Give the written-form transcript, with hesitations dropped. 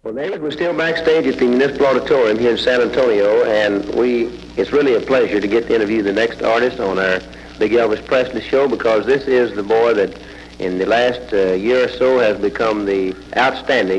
Well, David, we're still backstage at the Municipal Auditorium here in San Antonio, and it's really a pleasure to get to interview the next artist on our Big Elvis Presley show, because this is the boy that in the last year or so has become the outstanding